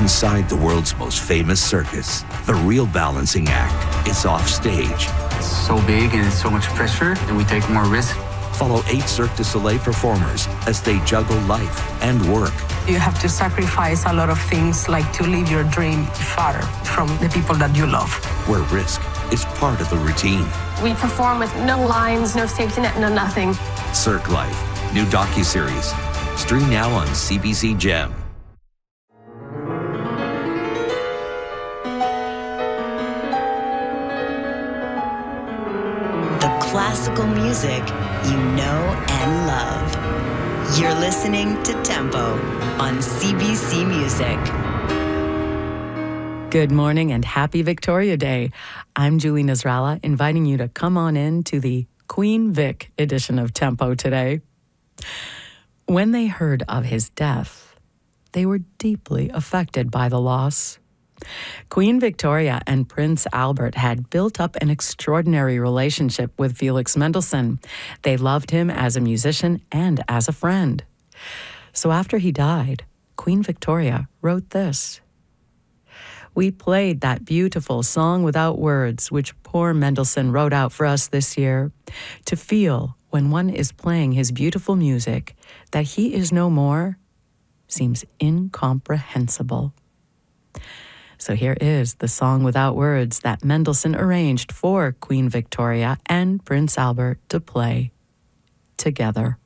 inside the world's most famous circus. The real balancing act is off stage. It's so big and it's so much pressure that we take more risk. Follow 8 Cirque du Soleil performers as they juggle life and work. You have to sacrifice a lot of things, like to live your dream far from the people that you love. Where risk is part of the routine. We perform with no lines, no safety net, no nothing. Cirque Life, new docuseries. Stream now on CBC Gem. The classical music you know and love. You're listening to Tempo on CBC Music. Good morning and happy Victoria Day. I'm Julie Nasrallah, inviting you to come on in to the Queen Vic edition of Tempo today. When they heard of his death, they were deeply affected by the loss. Queen Victoria and Prince Albert had built up an extraordinary relationship with Felix Mendelssohn. They loved him as a musician and as a friend. So after he died, Queen Victoria wrote this. We played that beautiful Song Without Words, which poor Mendelssohn wrote out for us this year, to feel, when one is playing his beautiful music, that he is no more, seems incomprehensible. So here is the Song Without Words that Mendelssohn arranged for Queen Victoria and Prince Albert to play together.